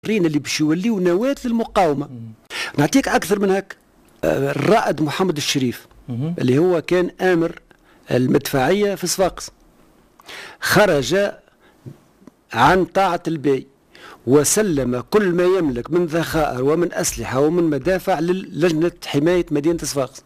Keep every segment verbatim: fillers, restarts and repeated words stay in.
اللي باش يوليو نواة للمقاومة. نعطيك أكثر من هك. الرائد محمد الشريف اللي هو كان آمر المدفعية في صفاقس خرج عن طاعة البي وسلم كل ما يملك من ذخائر ومن أسلحة ومن مدافع للجنة حماية مدينة صفاقس.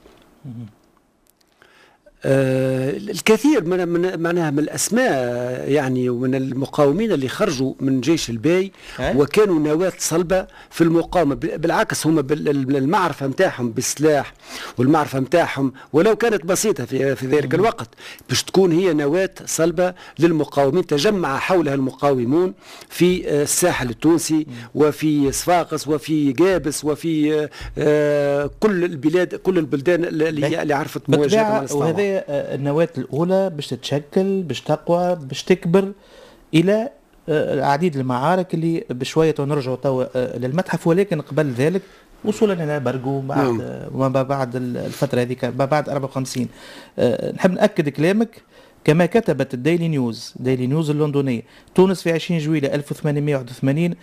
آه الكثير من من معناها من الاسماء يعني ومن المقاومين اللي خرجوا من جيش الباي وكانوا نواة صلبه في المقاومه. بالعكس هم المعرفه نتاعهم بالسلاح والمعرفه نتاعهم ولو كانت بسيطه في في ذلك الوقت باش تكون هي نواة صلبه للمقاومين. تجمع حولها المقاومون في الساحل التونسي وفي صفاقس وفي جابس وفي آه كل البلاد كل البلدان اللي, اللي عرفت مواجهه مع الاستعمار. النواة الأولى باش تتشكل باش تقوى باش تكبر إلى عديد المعارك اللي بشوية ونرجع توا للمتحف. ولكن قبل ذلك وصولا إلى برقو بعد وما بعد الفترة هذيك بعد أربعة وخمسين. نحب نأكد كلامك كما كتبت الديلي نيوز ديلي نيوز اللندنية. تونس في عشرين جويلية ألف وثمانمائة وواحد وثمانين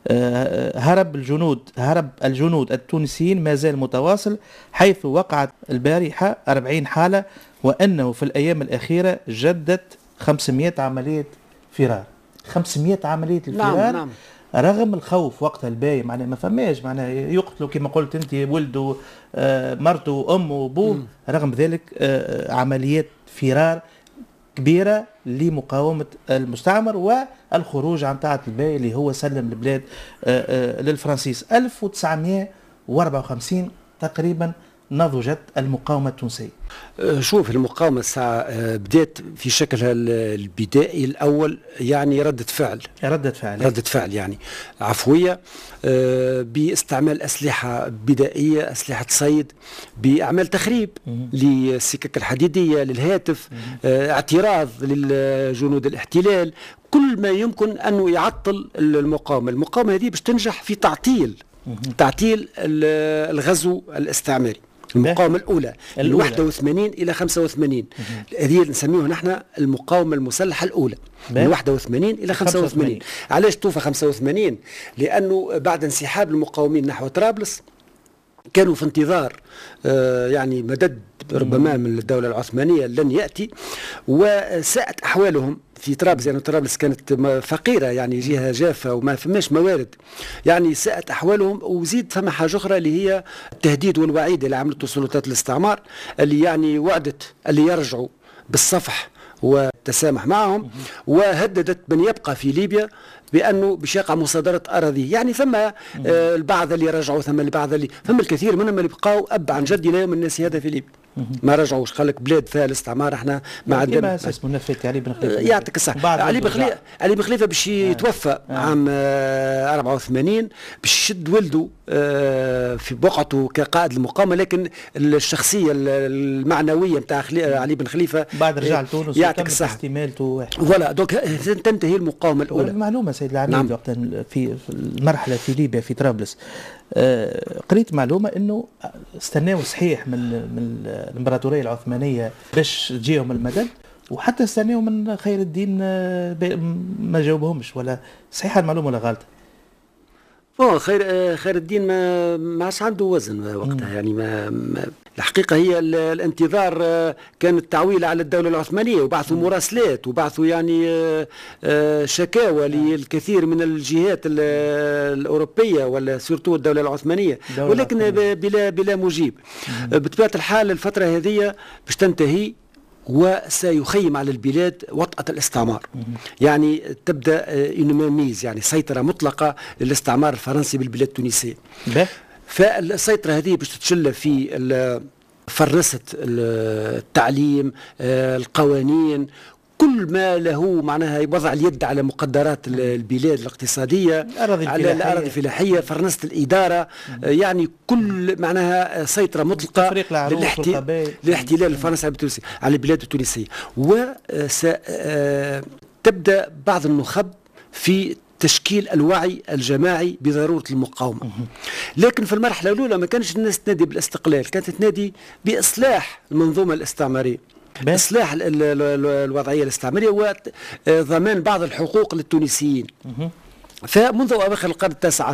هرب الجنود هرب الجنود التونسيين ما زال متواصل حيث وقعت البارحة أربعين حالة وأنه في الأيام الأخيرة جدت خمسمائة عملية فرار. خمسمائة عملية الفرار. نعم نعم. رغم الخوف وقت الباي معناه ما فماش معناه يقتلوا كما قلت انت ولده آه مرته وامه وابوه. رغم ذلك آه عمليات فرار كبيرة لمقاومة المستعمر والخروج عن طاعة الباي اللي هو سلم البلاد للفرنسيس. ألف وتسعمائة وأربعة وخمسين تقريبا نضجت المقاومة التونسية. شوف المقاومة الساعة بدأت في شكلها البدائي الأول يعني ردة فعل ردة فعل ردة فعل يعني عفوية باستعمال أسلحة بدائية أسلحة صيد بأعمال تخريب للسكك الحديدية للهاتف اعتراض للجنود الاحتلال كل ما يمكن أنه يعطل المقاومة. المقاومة هذه باش تنجح في تعطيل تعطيل الغزو الاستعماري. المقاومة الأولى من واحد وثمانين إلى خمسة وثمانين هذه نسميها نحن المقاومة المسلحة الأولى من واحد وثمانين إلى خمسة وثمانين. علاش توفى خمسة وثمانين؟ لأنه بعد انسحاب المقاومين نحو طرابلس كانوا في انتظار آه يعني مدد ربما من الدولة العثمانية لن يأتي وساءت أحوالهم في طرابلس. يعني طرابلس كانت فقيرة يعني جهة جافة وما فماش موارد يعني ساءت أحوالهم. وزيد فما حاجة أخرى اللي هي التهديد والوعيد اللي عملته سلطات الاستعمار اللي يعني وعدت اللي يرجعوا بالصفح والتسامح معهم وهددت من يبقى في ليبيا بأنه باش يقع مصادرة أراضي. يعني ثم آه البعض اللي رجعوا ثم البعض اللي ثم الكثير منهم اللي بقاو أب عن جد لا يوم الناس هذا في ليبيا ما رجعوش. خلك بلاد فيها الاستعمار احنا ما عندنا كما اساس منفذ علي بن خليفه يعطيك الصحه. علي بن خليفه علي بن خليفه باش يتوفى آه. عام آه أربعة وثمانين باش يشد ولده آه في بقعته كقائد المقاومه. لكن الشخصيه المعنويه نتاع علي بن خليفه بعد رجع لتونس يعطيك الصحه استمالته فوالا دونك تنتهي المقاومه الاولى. معلومه سيد العميد نعم. وقت في المرحله في ليبيا في طرابلس آه قريت معلومه انه استناوا صحيح من من الامبراطوريه العثمانيه باش تجيهم المدد وحتى استناوا من خير الدين ما جاوبهمش. ولا صحيحه المعلومه ولا غلطه؟ اه خير خير الدين ما ما عادش عنده وزن وقتها. يعني ما, ما الحقيقه هي الانتظار كان التعويل على الدوله العثمانيه وبعثوا مراسلات وبعثوا يعني شكاوى للكثير من الجهات الاوروبيه ولا سورتو الدوله العثمانيه ولكن بلا بلا مجيب. بطبيعه الحال الفتره هذه باش تنتهي وسيخيم على البلاد وطأة الاستعمار. يعني تبدأ إنماميز يعني سيطرة مطلقة للاستعمار الفرنسي بالبلاد التونسية. فالسيطرة هذه باش تتشلى في فرنسة التعليم القوانين كل ما له معناها وضع اليد على مقدرات البلاد الاقتصادية على الأراضي الفلاحية فرنسة الإدارة يعني كل معناها سيطرة مطلقة للاحتلال الفرنسي على البلاد التونسية. وستبدأ بعض النخب في تشكيل الوعي الجماعي بضرورة المقاومة. لكن في المرحلة الأولى ما كانش الناس تنادي بالاستقلال كانت تنادي بإصلاح المنظومة الاستعمارية إصلاح الوضعية الاستعمارية وضمان بعض الحقوق للتونسيين. فمنذ اواخر القرن التاسع